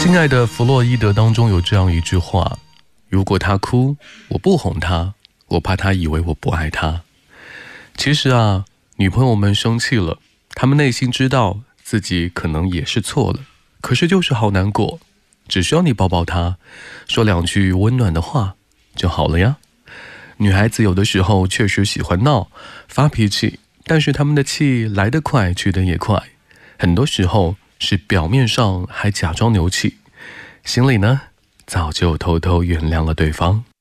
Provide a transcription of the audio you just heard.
亲爱的弗洛伊德当中有这样一句话：如果他哭，我不哄他，我怕他以为我不爱他。其实啊，女朋友们生气了，她们内心知道自己可能也是错了，可是就是好难过，只需要你抱抱她，说两句温暖的话就好了呀。女孩子有的时候确实喜欢闹发脾气，但是她们的气来得快去得也快，很多时候是表面上还假装牛气，心里呢早就偷偷原谅了对方。